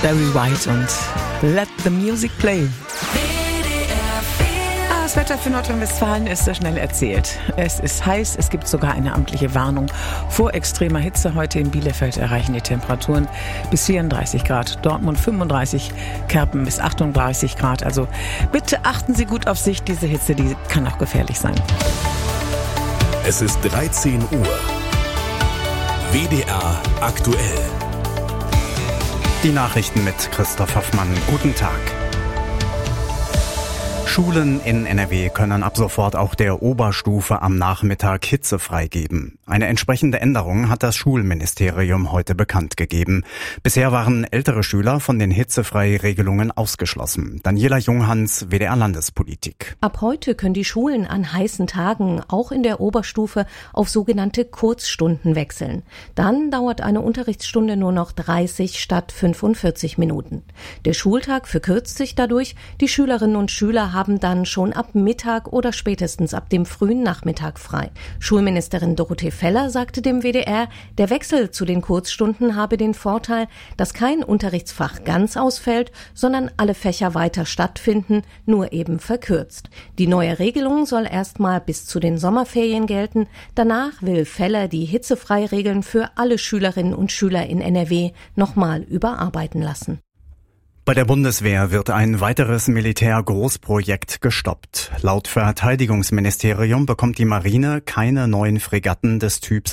Barry White und Let the Music Play. Das Wetter für Nordrhein-Westfalen ist sehr schnell erzählt. Es ist heiß, es gibt sogar eine amtliche Warnung vor extremer Hitze. Heute in Bielefeld erreichen die Temperaturen bis 34 Grad, Dortmund 35, Kerpen bis 38 Grad. Also bitte achten Sie gut auf sich, diese Hitze, die kann auch gefährlich sein. Es ist 13 Uhr. WDR aktuell. Die Nachrichten mit Christoph Hoffmann. Guten Tag. Schulen in NRW können ab sofort auch der Oberstufe am Nachmittag Hitze freigeben. Eine entsprechende Änderung hat das Schulministerium heute bekannt gegeben. Bisher waren ältere Schüler von den Hitzefrei-Regelungen ausgeschlossen. Daniela Junghans, WDR Landespolitik. Ab heute können die Schulen an heißen Tagen auch in der Oberstufe auf sogenannte Kurzstunden wechseln. Dann dauert eine Unterrichtsstunde nur noch 30 statt 45 Minuten. Der Schultag verkürzt sich dadurch. Die Schülerinnen und Schüler haben dann schon ab Mittag oder spätestens ab dem frühen Nachmittag frei. Schulministerin Dorothee Feller sagte dem WDR, der Wechsel zu den Kurzstunden habe den Vorteil, dass kein Unterrichtsfach ganz ausfällt, sondern alle Fächer weiter stattfinden, nur eben verkürzt. Die neue Regelung soll erstmal bis zu den Sommerferien gelten. Danach will Feller die Hitzefreiregeln für alle Schülerinnen und Schüler in NRW nochmal überarbeiten lassen. Bei der Bundeswehr wird ein weiteres Militärgroßprojekt gestoppt. Laut Verteidigungsministerium bekommt die Marine keine neuen Fregatten des Typs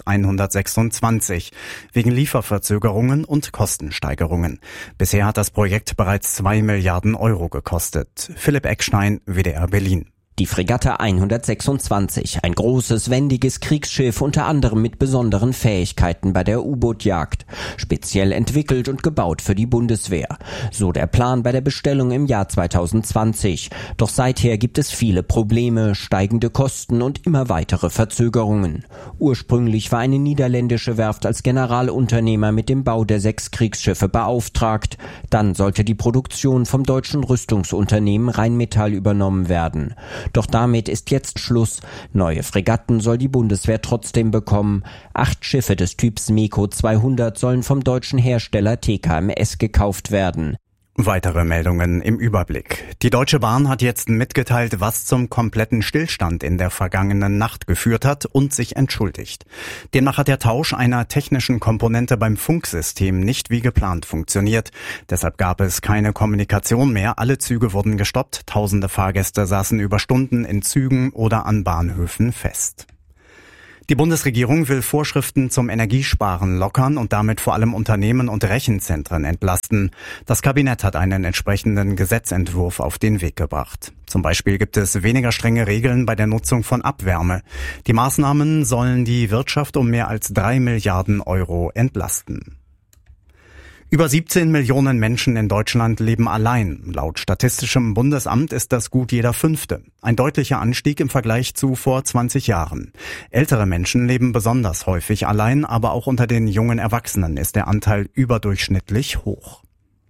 126 wegen Lieferverzögerungen und Kostensteigerungen. Bisher hat das Projekt bereits 2 Milliarden Euro gekostet. Philipp Eckstein, WDR Berlin. Die Fregatte 126, ein großes, wendiges Kriegsschiff, unter anderem mit besonderen Fähigkeiten bei der U-Boot-Jagd. Speziell entwickelt und gebaut für die Bundeswehr. So der Plan bei der Bestellung im Jahr 2020. Doch seither gibt es viele Probleme, steigende Kosten und immer weitere Verzögerungen. Ursprünglich war eine niederländische Werft als Generalunternehmer mit dem Bau der 6 Kriegsschiffe beauftragt. Dann sollte die Produktion vom deutschen Rüstungsunternehmen Rheinmetall übernommen werden. Doch damit ist jetzt Schluss. Neue Fregatten soll die Bundeswehr trotzdem bekommen. 8 Schiffe des Typs MEKO 200 sollen vom deutschen Hersteller TKMS gekauft werden. Weitere Meldungen im Überblick. Die Deutsche Bahn hat jetzt mitgeteilt, was zum kompletten Stillstand in der vergangenen Nacht geführt hat und sich entschuldigt. Demnach hat der Tausch einer technischen Komponente beim Funksystem nicht wie geplant funktioniert. Deshalb gab es keine Kommunikation mehr. Alle Züge wurden gestoppt. Tausende Fahrgäste saßen über Stunden in Zügen oder an Bahnhöfen fest. Die Bundesregierung will Vorschriften zum Energiesparen lockern und damit vor allem Unternehmen und Rechenzentren entlasten. Das Kabinett hat einen entsprechenden Gesetzentwurf auf den Weg gebracht. Zum Beispiel gibt es weniger strenge Regeln bei der Nutzung von Abwärme. Die Maßnahmen sollen die Wirtschaft um mehr als 3 Milliarden Euro entlasten. Über 17 Millionen Menschen in Deutschland leben allein. Laut Statistischem Bundesamt ist das gut jeder Fünfte. Ein deutlicher Anstieg im Vergleich zu vor 20 Jahren. Ältere Menschen leben besonders häufig allein, aber auch unter den jungen Erwachsenen ist der Anteil überdurchschnittlich hoch.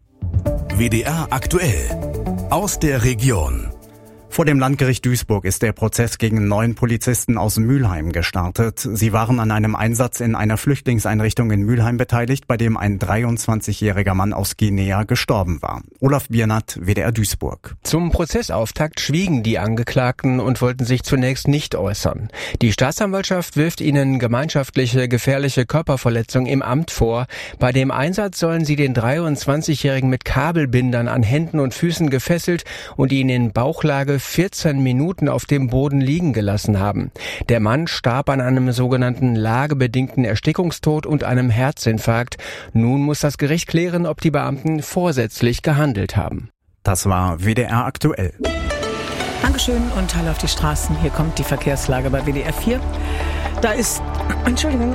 WDR aktuell. Aus der Region. Vor dem Landgericht Duisburg ist der Prozess gegen 9 Polizisten aus Mülheim gestartet. Sie waren an einem Einsatz in einer Flüchtlingseinrichtung in Mülheim beteiligt, bei dem ein 23-jähriger Mann aus Guinea gestorben war. Olaf Biernat, WDR Duisburg. Zum Prozessauftakt schwiegen die Angeklagten und wollten sich zunächst nicht äußern. Die Staatsanwaltschaft wirft ihnen gemeinschaftliche gefährliche Körperverletzung im Amt vor. Bei dem Einsatz sollen sie den 23-jährigen mit Kabelbindern an Händen und Füßen gefesselt und ihn in Bauchlage 14 Minuten auf dem Boden liegen gelassen haben. Der Mann starb an einem sogenannten lagebedingten Erstickungstod und einem Herzinfarkt. Nun muss das Gericht klären, ob die Beamten vorsätzlich gehandelt haben. Das war WDR aktuell. Dankeschön und hallo auf die Straßen. Hier kommt die Verkehrslage bei WDR 4. Da ist, Entschuldigung.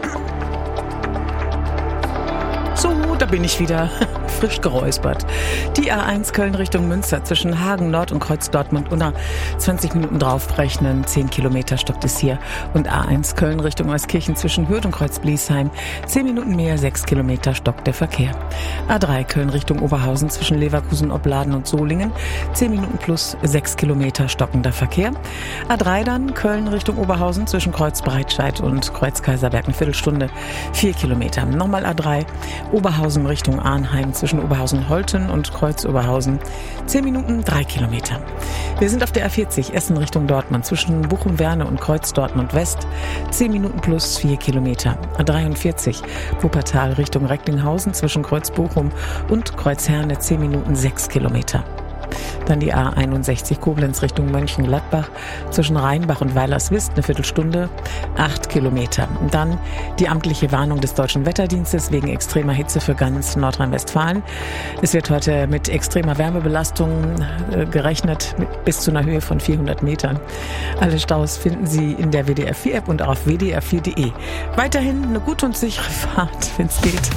So, da bin ich wieder. Frisch geräuspert. Die A1 Köln Richtung Münster zwischen Hagen Nord und Kreuz Dortmund-Unna. 20 Minuten draufrechnen, 10 Kilometer stoppt es hier. Und A1 Köln Richtung Euskirchen zwischen Hürth und Kreuz Bliesheim. 10 Minuten mehr, 6 Kilometer stoppt der Verkehr. A3 Köln Richtung Oberhausen zwischen Leverkusen, Opladen und Solingen. 10 Minuten plus 6 Kilometer stockender Verkehr. A3 dann Köln Richtung Oberhausen zwischen Kreuz Breitscheid und Kreuz Kaiserberg eine Viertelstunde. 4 Kilometer. Nochmal A3 Oberhausen Oberhausen Richtung Arnheim zwischen Oberhausen-Holten und Kreuz-Oberhausen. 10 Minuten, 3 Kilometer. Wir sind auf der A40 Essen Richtung Dortmund zwischen Bochum-Werne und Kreuz-Dortmund-West. 10 Minuten plus 4 Kilometer. A43 Wuppertal Richtung Recklinghausen zwischen Kreuz-Bochum und Kreuz-Herne. 10 Minuten, 6 Kilometer. Dann die A61 Koblenz Richtung Mönchengladbach zwischen Rheinbach und Weilerswist, eine Viertelstunde, 8 Kilometer. Und dann die amtliche Warnung des Deutschen Wetterdienstes wegen extremer Hitze für ganz Nordrhein-Westfalen. Es wird heute mit extremer Wärmebelastung gerechnet, bis zu einer Höhe von 400 Metern. Alle Staus finden Sie in der WDR 4 App und auf wdr4.de. Weiterhin eine gute und sichere Fahrt, wenn es geht.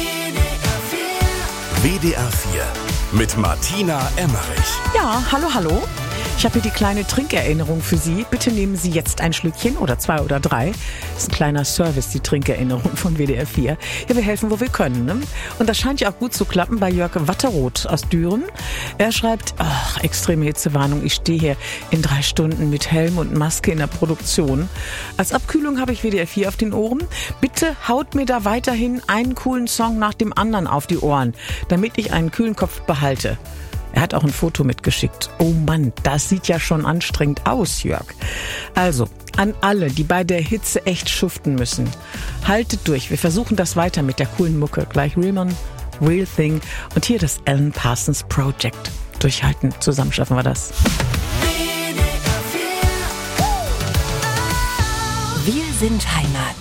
WDR 4 mit Martina Emmerich. Ja, hallo. Ich habe hier die kleine Trinkerinnerung für Sie. Bitte nehmen Sie jetzt ein Schlückchen oder 2 oder 3. Das ist ein kleiner Service, die Trinkerinnerung von WDR 4. Ja, wir helfen, wo wir können. Ne? Und das scheint ja auch gut zu klappen bei Jörg Watteroth aus Düren. Er schreibt, extreme Hitzewarnung, ich stehe hier in 3 Stunden mit Helm und Maske in der Produktion. Als Abkühlung habe ich WDR 4 auf den Ohren. Bitte haut mir da weiterhin einen coolen Song nach dem anderen auf die Ohren, damit ich einen kühlen Kopf behalte. Er hat auch ein Foto mitgeschickt. Oh Mann, das sieht ja schon anstrengend aus, Jörg. Also, an alle, die bei der Hitze echt schuften müssen. Haltet durch, wir versuchen das weiter mit der coolen Mucke. Gleich Riemann, Real Thing und hier das Alan Parsons Project. Durchhalten, zusammen schaffen wir das. Wir sind Heimat.